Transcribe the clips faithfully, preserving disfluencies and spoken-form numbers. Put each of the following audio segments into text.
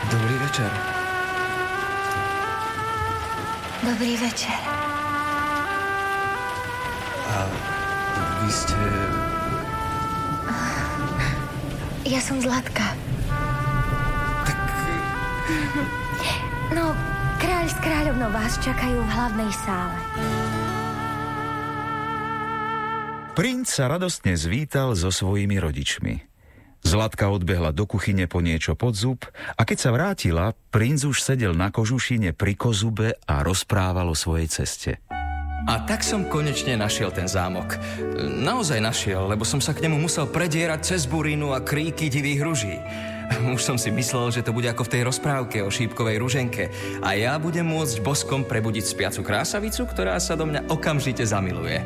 Dobrý večer. Dobrý večer. A vy ste... Ja som Zlatka. Tak... No, kráľ s kráľovnou vás čakajú v hlavnej sále. Princ sa radostne zvítal so svojimi rodičmi. Zlatka odbehla do kuchyne po niečo pod zub a keď sa vrátila, princ už sedel na kožušine pri kozube a rozprával o svojej ceste. A tak som konečne našiel ten zámok. Naozaj našiel, lebo som sa k nemu musel predierať cez burínu a kríky divých ruží. Už som si myslel, že to bude ako v tej rozprávke o šípkovej ruženke a ja budem môcť boskom prebudiť spiacu krásavicu, ktorá sa do mňa okamžite zamiluje.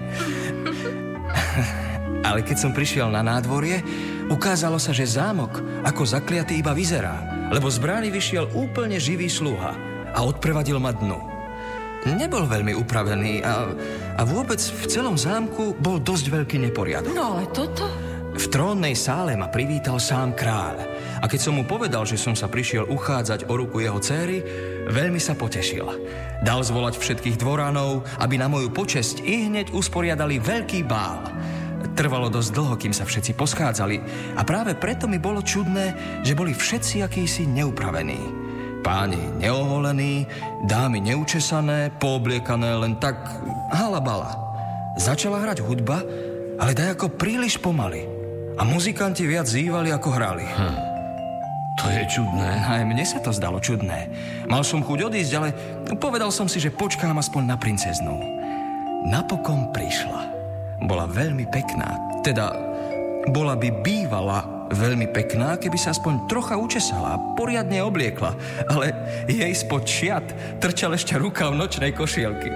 Ale keď som prišiel na nádvorie, ukázalo sa, že zámok ako zakliatý iba vyzerá, lebo z brány vyšiel úplne živý sluha a odprevadil ma dnu. Nebol veľmi upravený a, a vôbec v celom zámku bol dosť veľký neporiadok. No ale toto? V trónnej sále ma privítal sám kráľ a keď som mu povedal, že som sa prišiel uchádzať o ruku jeho céry, veľmi sa potešil. Dal zvolať všetkých dvoránov, aby na moju počesť ihneď usporiadali veľký bál. Trvalo dosť dlho, kým sa všetci poschádzali a práve preto mi bolo čudné, že boli všetci akýsi neupravení. Páni neoholení, dámy neučesané, poobliekané len tak halabala. Začala hrať hudba, ale dajako príliš pomaly a muzikanti viac zývali ako hrali. Hm. To je čudné. Aj mne sa to zdalo čudné. Mal som chuť odísť, ale povedal som si, že počkám aspoň na princeznu. Napokon prišla. Bola veľmi pekná. Teda, bola by bývala veľmi pekná, keby sa aspoň trocha učesala a poriadne obliekla. Ale jej spod šiat trčal ešte rukav nočnej košielky.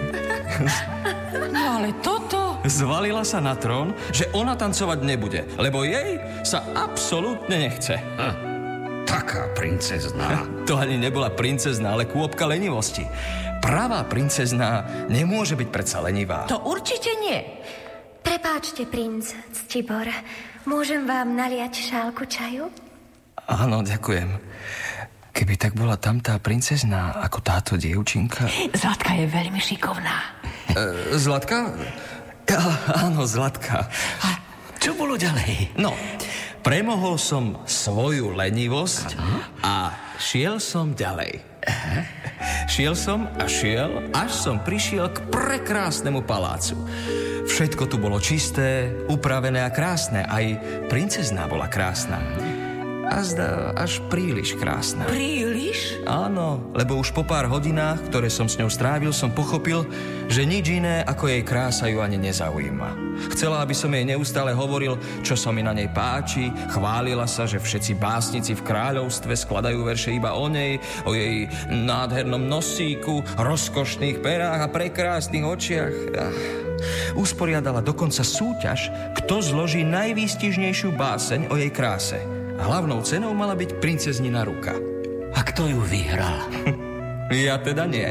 No ale toto... Zvalila sa na trón, že ona tancovať nebude, lebo jej sa absolútne nechce. Hm. Taká princezná. To ani nebola princezná, ale kôpka lenivosti. Pravá princezná nemôže byť predsa lenivá. To určite nie. Prepáčte, princ Ctibor. Môžem vám naliať šálku čaju? Áno, ďakujem. Keby tak bola tam tá princezná, ako táto dievčinka... Zlatka je veľmi šikovná. E, Zlatka? Ja, áno, Zlatka. A čo bolo ďalej? No, premohol som svoju lenivosť ano? A šiel som ďalej. Aha. Šiel som a šiel, až som prišiel k prekrásnemu palácu. Všetko tu bolo čisté, upravené a krásne. Aj princezná bola krásna. A zdá až príliš krásna. Príliš? Áno, lebo už po pár hodinách, ktoré som s ňou strávil, som pochopil, že nič iné ako jej krása ju ani nezaujíma. Chcela, aby som jej neustále hovoril, čo sa mi na nej páči, chválila sa, že všetci básnici v kráľovstve skladajú verše iba o nej, o jej nádhernom nosíku, rozkošných perách a prekrásnych očiach. Usporiadala dokonca súťaž, kto zloží najvýstižnejšiu báseň o jej kráse. Hlavnou cenou mala byť princeznina ruka. A kto ju vyhral? Ja teda nie.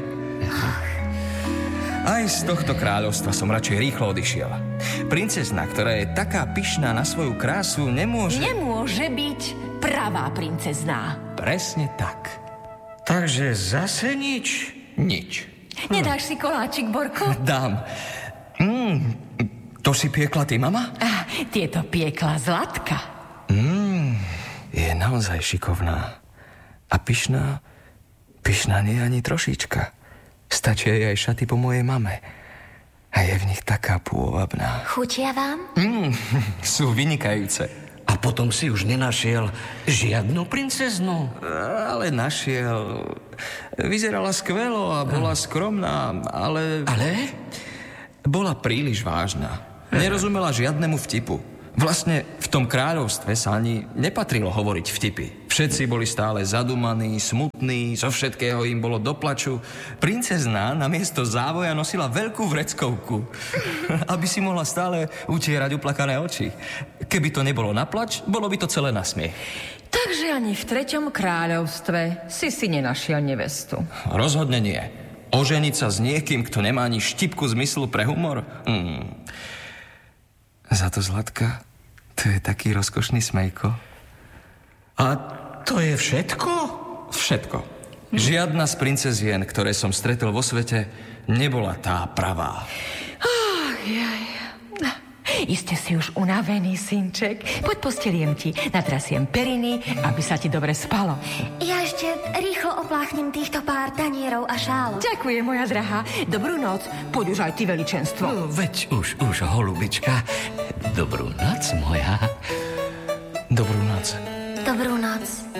Aj z tohto kráľovstva som radšej rýchlo odišiel. Princezna, ktorá je taká pyšná na svoju krásu, nemôže... Nemôže byť pravá princezná. Presne tak. Takže zase nič? Nič. Nedáš si koláčik, Borko? Dám. Mm, to si piekla ty, mama? Ah, tieto piekla Zlatka. Mm, je naozaj šikovná. A pyšná, pyšná nie ani trošička. Stačia jej aj šaty po mojej mame. A je v nich taká pôvabná. Chutia vám? Mm, sú vynikajúce. A potom si už nenašiel žiadnu princeznu? Ale našiel. Vyzerala skvelo a bola skromná, ale... Ale? Bola príliš vážna. Nerozumela žiadnemu vtipu. Vlastne v tom kráľovstve sa ani nepatrilo hovoriť vtipy. Všetci boli stále zadumaní, smutní, zo všetkého im bolo do plaču. Princezná namiesto závoja nosila veľkú vreckovku, aby si mohla stále utierať uplakané oči. Keby to nebolo na plač, bolo by to celé na smiech. Takže ani v treťom kráľovstve si si nenašiel nevestu. Rozhodne nie. Oženiť sa s niekým, kto nemá ani štipku zmyslu pre humor? Hmm. Za to, Zlatka, to je taký rozkošný smejko. A to je všetko? všetko. Žiadna z princezien, ktoré som stretol vo svete, nebola tá pravá. Ach, jaj. Iste si už unavený, synček. Poď posteliem ti, natrasiem periny, aby sa ti dobre spalo. Ja ešte rýchlo opláchnem týchto pár tanierov a šálok. Ďakujem, moja drahá. Dobrú noc. Poď už aj ty, veličenstvo. No, veď už, už, holubička. Dobrú noc, moja. Dobrú noc. Dobrú noc.